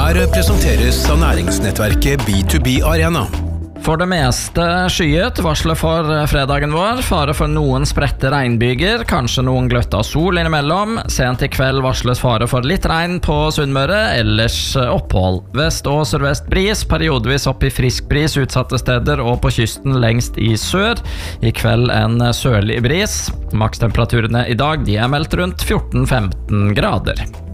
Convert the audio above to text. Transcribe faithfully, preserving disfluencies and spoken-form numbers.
Her presenteres av næringsnettverket B to B Arena. For det meste skyet varsler for fredagen vår. Fare for noen spredte regnbyger, kanskje noen gløtt av sol innimellom. Sent i kveld varsles fare for litt regn på Sunnmøre, ellers opphold. Vest- og sørvest bris, periodevis opp i frisk bris utsatte steder og på kysten lengst i sør. I kveld en sørlig bris. Makstemperaturene i dag de er meldt rundt fjorten til femten grader.